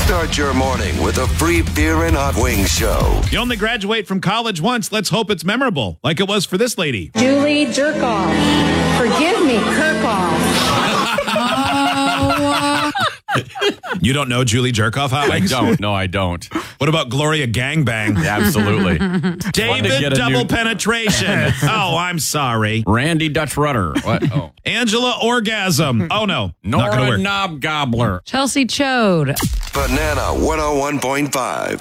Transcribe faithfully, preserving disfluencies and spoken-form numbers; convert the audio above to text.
Start your morning with a free beer and hot wings show. You only graduate from college once. Let's hope it's memorable, like it was for this lady. Julie Jerkoff. Forgive me, Kirkhoff. Oh, You don't know Julie Jerkoff, Hot I Wings? don't. No, I don't. What about Gloria Gangbang? Absolutely. David get a Double new- Penetration. Oh, I'm sorry. Randy Dutch Rudder. What? Oh. Angela Orgasm. Oh, no. Not gonna Nora work. Knob Gobbler. Chelsea Chode. Banana one oh one point five.